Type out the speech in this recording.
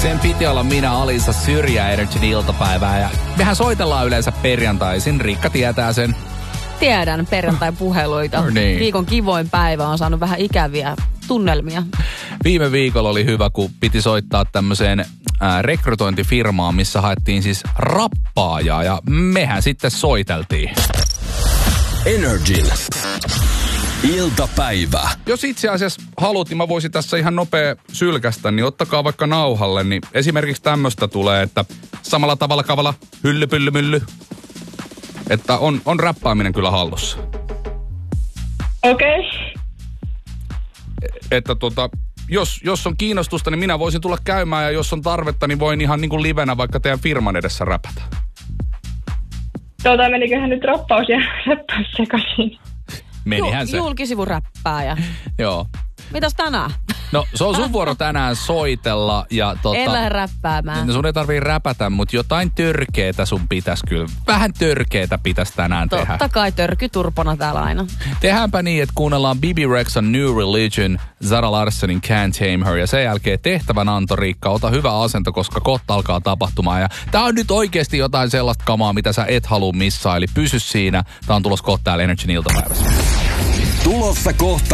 Sen piti olla minä, Alisa Syrjä, Energyn iltapäivää. Ja mehän soitellaan yleensä perjantaisin. Riikka tietää sen. Tiedän perjantai-puheluita. Niin. Viikon kivoin päivä on saanut vähän ikäviä tunnelmia. Viime viikolla oli hyvä, kun piti soittaa tämmöiseen rekrytointifirmaan, missä haettiin siis rappaajaa. Ja mehän sitten soiteltiin. Energin iltapäivä. Jos itse asiassa haluat, niin mä voisin tässä ihan nopea sylkästä, niin ottakaa vaikka nauhalle. Niin esimerkiksi tämmöistä tulee, että samalla tavalla kavala hyllypyllymylly. Että on räppääminen kyllä hallussa. Okei. Että jos on kiinnostusta, niin minä voisin tulla käymään. Ja jos on tarvetta, niin voin ihan niin kuin livenä vaikka teidän firman edessä räpätä. Meniköhän nyt rappaus ja räppäys sekaisin? Menihän se. Julkisivun räppääjä. Joo. Mitäs tänään? No, se on sun vuoro tänään soitella ja En lähde räppäämään. No, sun ei tarvii räpätä, mutta jotain törkeetä sun pitäisi kyllä. Vähän törkeetä pitäisi tänään tehdä. Totta kai törkyturpona täällä aina. Tehdäänpä niin, että kuunnellaan Bibi Rexhan New Religion, Zara Larssonin Can't Tame Her ja sen jälkeen tehtävänanto, Riikka. Ota hyvä asento, koska kohta alkaa tapahtumaan. Ja tää on nyt oikeasti jotain sellaista kamaa, mitä sä et halua missaa, eli pysy siinä. Tää on tulossa kohta täällä Energyn iltapäivässä. Tulossa kohta